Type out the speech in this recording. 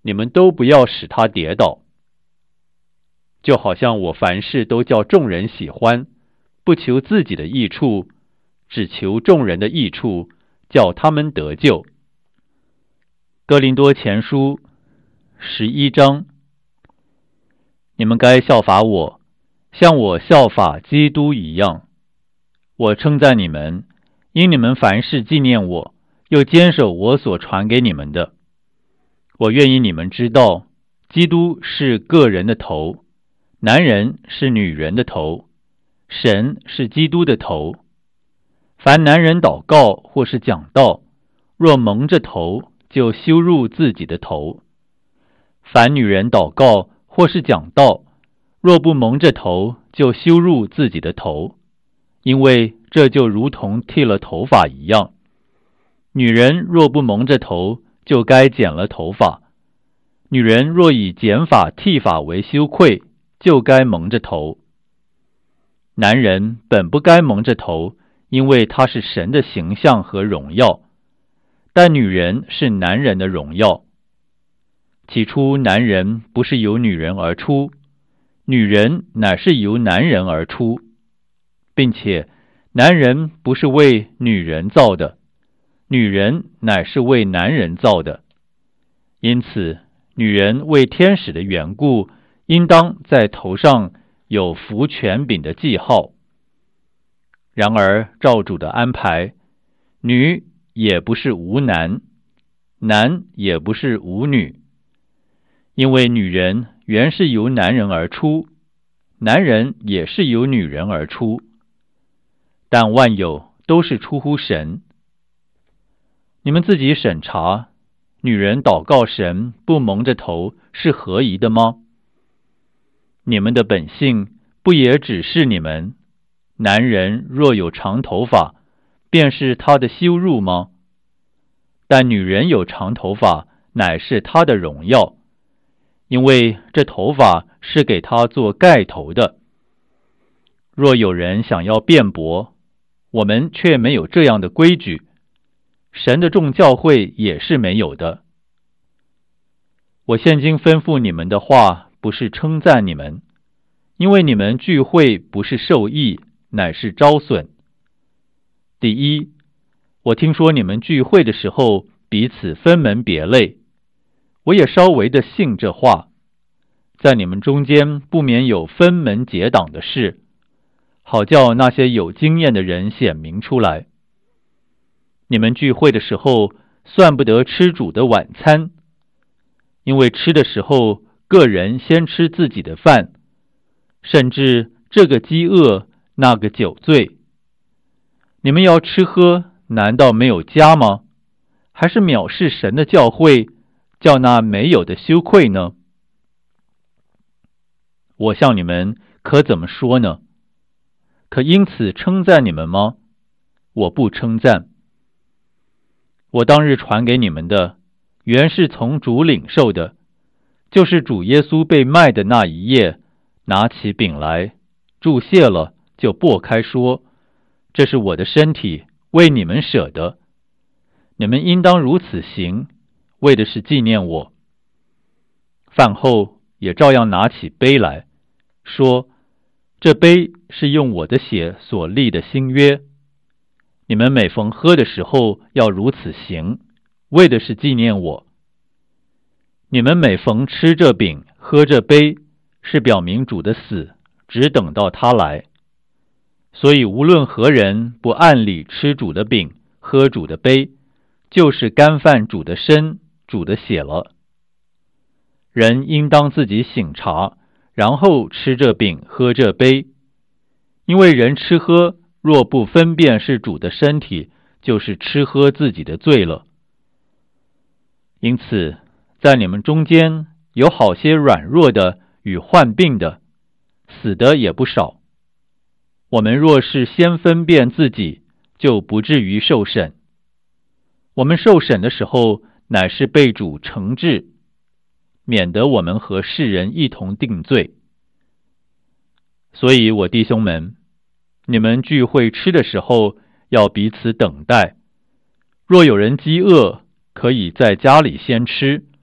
你们都不要使他跌倒。就好像我凡事都叫众人喜欢，不求自己的益处，只求众人的益处，叫他们得救。哥林多前书11章。你们该效法我，像我效法基督一样。我称赞你们，因你们凡事纪念我，又坚守我所传给你们的。我愿意你们知道，基督是个人的头，男人是女人的头，神是基督的头。凡男人祷告或是讲道，若蒙着头，就羞辱自己的头；凡女人祷告或是讲道，若不蒙着头，就羞辱自己的头，因为这就如同剃了头发一样。女人若不蒙着头，就该剪了头发；女人若以剪发剃发为羞愧，就该蒙着头。男人本不该蒙着头，因为他是神的形象和荣耀，但女人是男人的荣耀。起初男人不是由女人而出，女人乃是由男人而出，并且男人不是为女人造的，女人乃是为男人造的。因此女人为天使的缘故，应当在头上有服权柄的记号。然而照主的安排，女也不是无男，男也不是无女。因为女人原是由男人而出，男人也是由女人而出，但万有都是出乎神。你们自己审查，女人祷告神不蒙着头是合宜的吗？你们的本性不也指示你们，男人若有长头发，便是他的羞辱吗？但女人有长头发，乃是她的荣耀，因为这头发是给她做盖头的。若有人想要辩驳，我们却没有这样的规矩，神的众教会也是没有的。我现今吩咐你们的话，不是称赞你们，因为你们聚会不是受益，乃是招损。第一，我听说你们聚会的时候彼此分门别类，我也稍微的信这话，在你们中间不免有分门结党的事，好叫那些有经验的人显明出来。你们聚会的时候算不得吃主的晚餐，因为吃的时候个人先吃自己的饭，甚至这个饥饿，那个酒醉。你们要吃喝，难道没有家吗？还是藐视神的教会，叫那没有的羞愧呢？我向你们可怎么说呢？可因此称赞你们吗？我不称赞。我当日传给你们的，原是从主领受的，就是主耶稣被卖的那一夜，拿起饼来，祝谢了，就擘开说，这是我的身体，为你们舍的，你们应当如此行，为的是纪念我。饭后也照样拿起杯来，说，这杯是用我的血所立的新约，你们每逢喝的时候要如此行，为的是纪念我。你们每逢吃这饼喝这杯，是表明主的死，只等到他来。所以无论何人不按理吃主的饼喝主的杯，就是干犯主的身主的血了。人应当自己省察，然后吃这饼喝这杯，因为人吃喝若不分辨是主的身体，就是吃喝自己的罪了。因此在你们中间有好些软弱的与患病的，死的也不少。我们若是先分辨自己，就不至于受审。我们受审的时候，乃是被主惩治，免得我们和世人一同定罪。所以我弟兄们，你们聚会吃的时候，要彼此等待。若有人饥饿，可以在家里先吃，